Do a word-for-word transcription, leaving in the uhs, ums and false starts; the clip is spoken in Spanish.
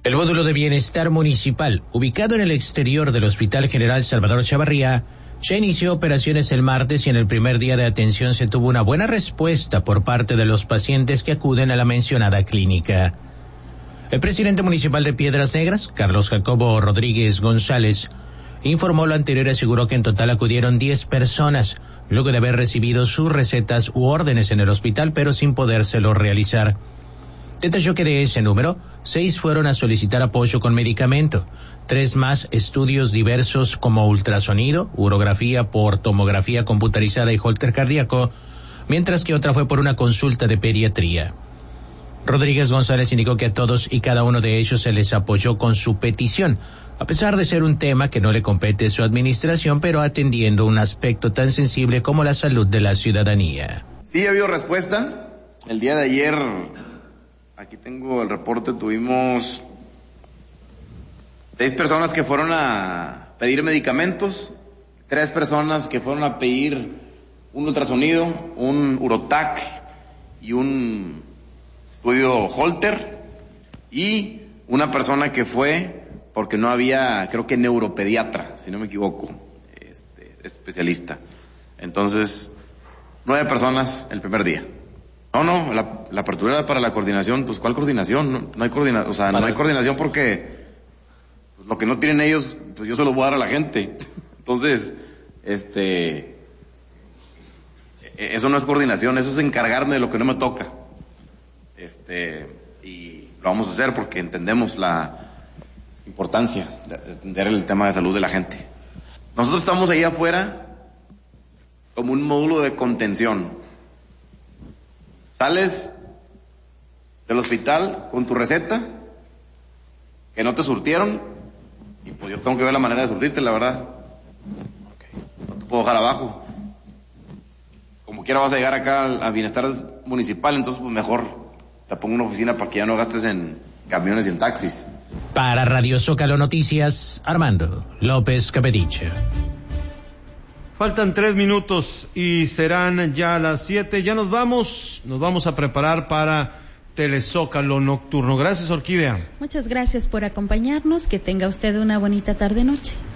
El módulo de bienestar municipal, ubicado en el exterior del Hospital General Salvador Chavarría, ya inició operaciones el martes y en el primer día de atención se tuvo una buena respuesta por parte de los pacientes que acuden a la mencionada clínica. El presidente municipal de Piedras Negras, Carlos Jacobo Rodríguez González, informó lo anterior y aseguró que en total acudieron diez personas, luego de haber recibido sus recetas u órdenes en el hospital, pero sin podérselo realizar. Detalló que de ese número, seis fueron a solicitar apoyo con medicamento, tres más estudios diversos como ultrasonido, urografía por tomografía computarizada y holter cardíaco, mientras que otra fue por una consulta de pediatría. Rodríguez González indicó que a todos y cada uno de ellos se les apoyó con su petición, a pesar de ser un tema que no le compete a su administración, pero atendiendo un aspecto tan sensible como la salud de la ciudadanía. Sí, ha habido respuesta. El día de ayer, aquí tengo el reporte, tuvimos seis personas que fueron a pedir medicamentos, tres personas que fueron a pedir un ultrasonido, un urotac y un estudio holter, y una persona que fue porque no había, creo que neuropediatra, si no me equivoco, este, especialista. Entonces, nueve personas el primer día. No, no, la, la apertura era para la coordinación. Pues, ¿cuál coordinación? No, no hay coordinación, o sea, para... no hay coordinación porque pues, lo que no tienen ellos, pues yo se lo voy a dar a la gente. Entonces, este, eso no es coordinación, eso es encargarme de lo que no me toca. Este, y lo vamos a hacer porque entendemos la importancia de entender el tema de salud de la gente. Nosotros estamos ahí afuera como un módulo de contención. Sales del hospital con tu receta, que no te surtieron, y pues yo tengo que ver la manera de surtirte, la verdad. No te puedo dejar abajo. Como quiera vas a llegar acá a Bienestar Municipal, entonces pues mejor te pongo una oficina para que ya no gastes en camiones y en taxis. Para Radio Zócalo Noticias, Armando López Capediche. Faltan tres minutos y serán ya las siete. Ya nos vamos, nos vamos a preparar para Telezócalo Nocturno. Gracias, Orquídea. Muchas gracias por acompañarnos. Que tenga usted una bonita tarde-noche.